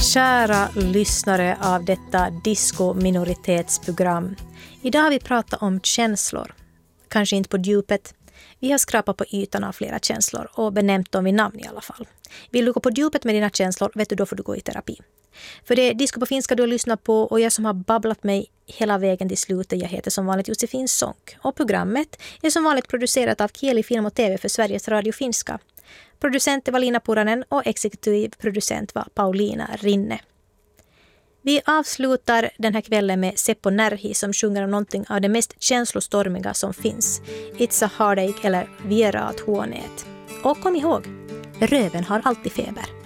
Kära lyssnare av detta disco-minoritetsprogram. Idag har vi pratat om känslor. Kanske inte på djupet. Vi har skrapat på ytan av flera känslor och benämnt dem vid namn i alla fall. Vill du gå på djupet med dina känslor, vet du, då får du gå i terapi. För det är Disco på finska du har lyssnat på och jag som har babblat mig hela vägen till slutet. Jag heter som vanligt Josefin Sonck och programmet är som vanligt producerat av Kieli Film och TV för Sveriges Radio Finska. Producent var Lina Puranen och exekutiv producent var Paulina Rinne. Vi avslutar den här kvällen med Seppo Närhi som sjunger om någonting av det mest känslostormiga som finns. It's a heartache eller Viera att hånet. Och kom ihåg, röven har alltid feber.